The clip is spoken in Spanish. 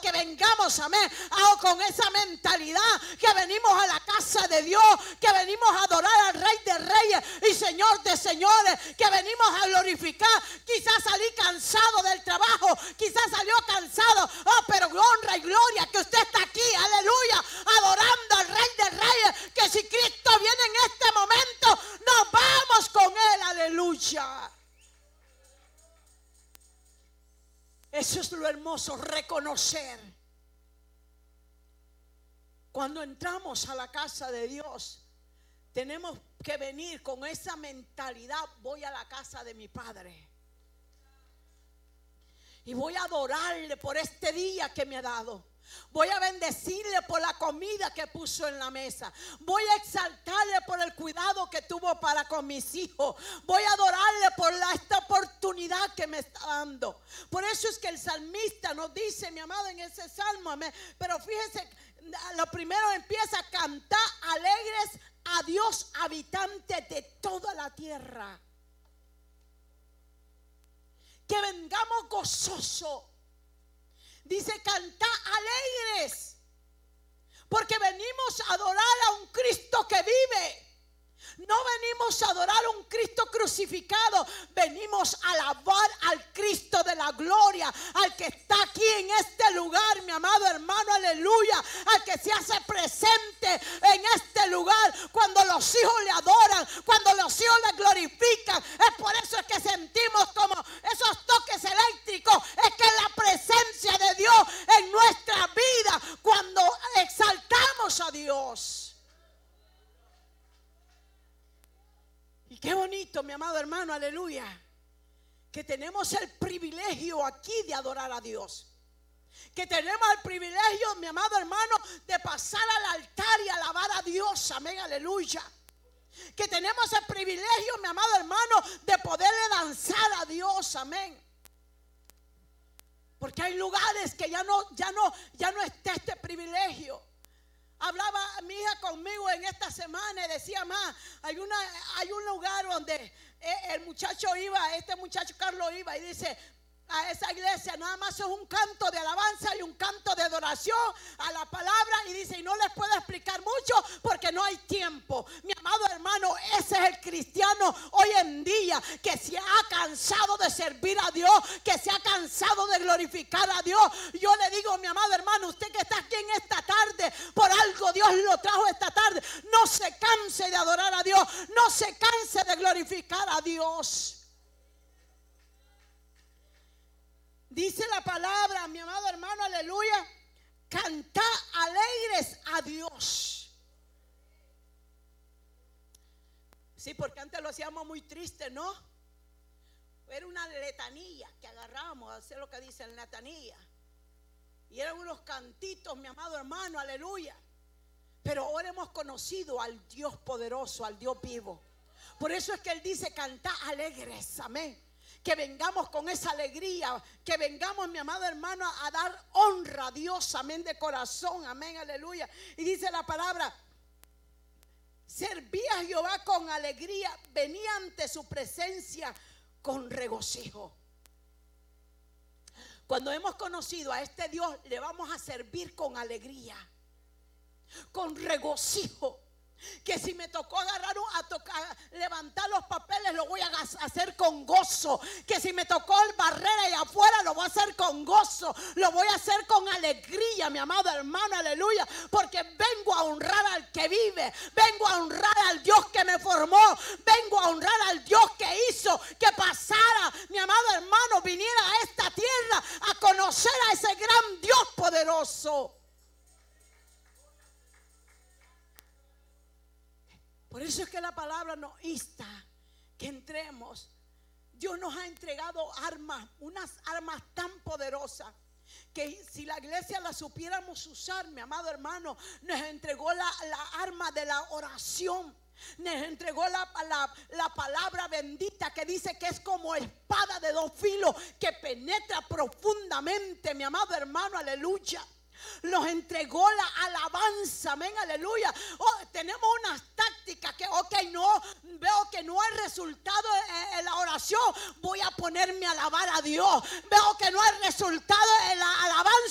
que vengamos, amén, con esa mentalidad, que venimos a la casa de Dios, que venimos a adorar al Rey de Reyes y Señor de Señores, que venimos a glorificar. Quizás salí cansado del trabajo, quizás salió cansado, pero honra y gloria que usted está aquí, aleluya, adorando al Rey de Reyes, que si Cristo viene en este momento, nos vamos con Él, aleluya. Eso es lo hermoso, reconocer. Cuando entramos a la casa de Dios, tenemos que venir con esa mentalidad: voy a la casa de mi Padre y voy a adorarle por este día que me ha dado. Voy a bendecirle por la comida que puso en la mesa. Voy a exaltarle por el cuidado que tuvo para con mis hijos. Voy a adorarle por esta oportunidad que me está dando. Por eso es que el salmista nos dice, mi amado, en ese salmo, amén. Pero fíjense, lo primero empieza a cantar alegres a Dios, habitantes de toda la tierra. Que vengamos gozosos. Dice, cantad alegres, porque venimos a adorar a un Cristo que vive. No venimos a adorar a un Cristo crucificado, venimos a alabar al Cristo de la gloria, al que está aquí en este lugar, mi amado hermano, aleluya, al que se hace presente en este lugar. Cuando los hijos le adoran, cuando los hijos le glorifican, es por eso es que sentimos como esos toques eléctricos. Es que es la presencia de Dios en nuestra vida cuando exaltamos a Dios. Y qué bonito, mi amado hermano, aleluya, que tenemos el privilegio aquí de adorar a Dios. Que tenemos el privilegio, mi amado hermano, de pasar al altar y alabar a Dios, amén, aleluya. Que tenemos el privilegio, mi amado hermano, de poderle danzar a Dios, amén. Porque hay lugares que ya no está este privilegio. Hablaba mi hija conmigo en esta semana y decía, más, hay un lugar donde el muchacho iba, este muchacho Carlos iba y dice, a esa iglesia nada más es un canto de alabanza y un canto de adoración a la palabra, y dice, y no les puedo explicar mucho porque no hay tiempo. Mi amado hermano, ese es el cristiano hoy en día, que se ha cansado de servir a Dios, que se ha cansado de glorificar a Dios. Yo le digo, mi amado hermano, usted que está aquí en esta tarde, por algo Dios lo trajo esta tarde, no se canse de adorar a Dios, no se canse de glorificar a Dios. Dice la palabra, mi amado hermano, aleluya, cantad alegres a Dios. Sí, porque antes lo hacíamos muy triste, ¿no? Era una letanía que agarrábamos a hacer lo que dice la letanía. Y eran unos cantitos, mi amado hermano, aleluya. Pero ahora hemos conocido al Dios poderoso, al Dios vivo. Por eso es que Él dice, cantad alegres, amén. Que vengamos con esa alegría, que vengamos, mi amado hermano, a dar honra a Dios, amén, de corazón, amén, aleluya. Y dice la palabra, serví a Jehová con alegría, venía ante su presencia con regocijo. Cuando hemos conocido a este Dios, le vamos a servir con alegría, con regocijo. Que si me tocó levantar los papeles, lo voy a hacer con gozo. Que si me tocó el barrera y afuera, lo voy a hacer con gozo. Lo voy a hacer con alegría, mi amado hermano, aleluya. Porque vengo a honrar al que vive. Vengo a honrar al Dios que me formó. Vengo a honrar al Dios que hizo que pasara, mi amado hermano, viniera a esta tierra a conocer a ese gran Dios poderoso. Por eso es que la palabra nos insta que entremos. Dios nos ha entregado armas, unas armas tan poderosas, que si la iglesia la supiéramos usar, mi amado hermano, nos entregó la arma de la oración. Nos entregó la palabra bendita, que dice que es como espada de dos filos, que penetra profundamente, mi amado hermano, aleluya. Nos entregó la alabanza, amén, aleluya. Tenemos unas tácticas que, no, veo que no hay resultado en la oración, voy a ponerme a alabar a Dios. Veo que no hay resultado en la alabanza,